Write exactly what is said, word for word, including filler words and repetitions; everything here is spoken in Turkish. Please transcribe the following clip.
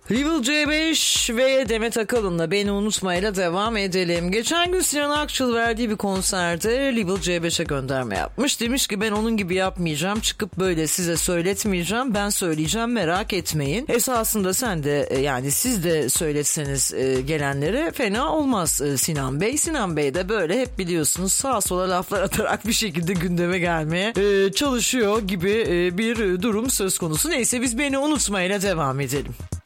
Level C beş ve Demet Akalın'la Beni Unutmayla devam edelim. Geçen gün Sinan Akçıl verdiği bir konserde Level C beşe gönderme yapmış. Demiş ki ben onun gibi yapmayacağım. Çıkıp böyle size söyletmeyeceğim. Ben söyleyeceğim, merak etmeyin. Esasında sen de yani siz de söyletseniz gelenlere fena olmaz Sinan Bey. Sinan Bey de böyle hep biliyorsunuz sağa sola laflar atarak bir şekilde gündeme gelmeye çalışıyor gibi bir durum söz konusu. Neyse biz Beni Unutmayla devam edelim.